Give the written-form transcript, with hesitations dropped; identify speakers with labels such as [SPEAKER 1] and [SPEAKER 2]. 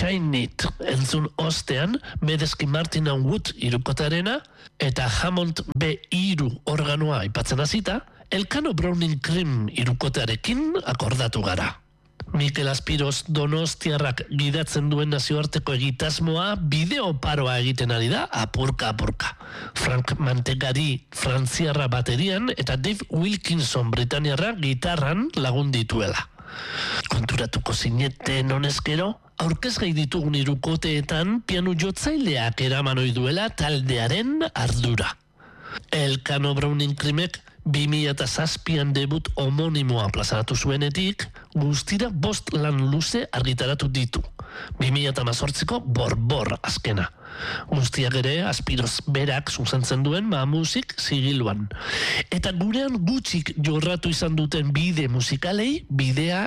[SPEAKER 1] Shine It entzun ostean, Medeski Martin and Wood irukotearena eta Hammond B3 organoa aipatzen hasita, Elkano Browning Cream irukotearekin akordatu gara. Mikel Aspiroz Donostiarrak gidatzen duen nazioarteko egitasmoa bideo paroa egiten ari da apurka. Frank Mantegari frantziarra baterian eta Dave Wilkinson britaniarra gitarran lagun dituela. Konturatuko zinete nonezkero, aurkezgai ditugun irukoteetan piano jotzaileak eraman ohi duela taldearen ardura. Elkano Browning Creamek 2007an debut homonimoa plazaratu zuenetik, guztira 5 lan luze argitaratu ditu. 2018ko Borbor azkena. Guztiak ere Aspiroz berak zuzentzen duen Mamusik zigiluan. Eta gurean gutxik jorratu izan duten bide musikalei bidea